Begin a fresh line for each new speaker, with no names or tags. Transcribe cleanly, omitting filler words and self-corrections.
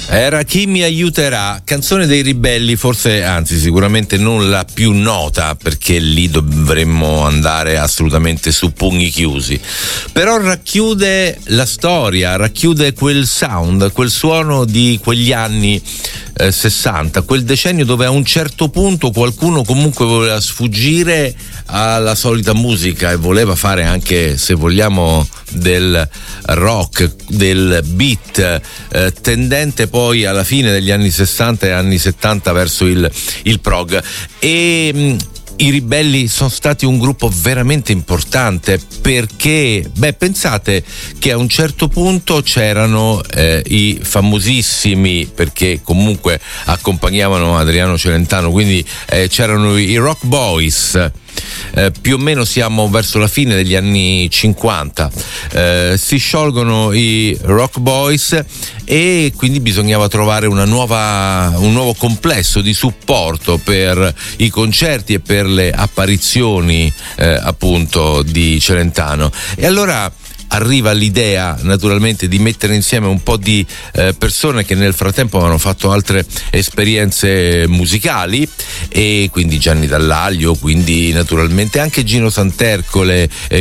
Era Chi mi aiuterà, canzone dei Ribelli, forse, anzi sicuramente non la più nota, perché lì dovremmo andare assolutamente su pugni chiusi, però racchiude la storia, racchiude quel sound, quel suono di quegli anni 60, quel decennio dove a un certo punto qualcuno comunque voleva sfuggire alla solita musica e voleva fare anche, se vogliamo, del rock, del beat, tendente poi alla fine degli anni 60 e anni 70 verso il prog. E i Ribelli sono stati un gruppo veramente importante, perché pensate che a un certo punto c'erano i famosissimi, perché comunque accompagnavano Adriano Celentano, quindi c'erano i Rock Boys. Più o meno siamo verso la fine degli anni 50, si sciolgono i Rock Boys e quindi bisognava trovare un nuovo complesso di supporto per i concerti e per le apparizioni appunto di Celentano. E allora arriva l'idea naturalmente di mettere insieme un po' di persone che nel frattempo avevano fatto altre esperienze musicali, e quindi Gianni Dall'Aglio, quindi naturalmente anche Gino Santercole,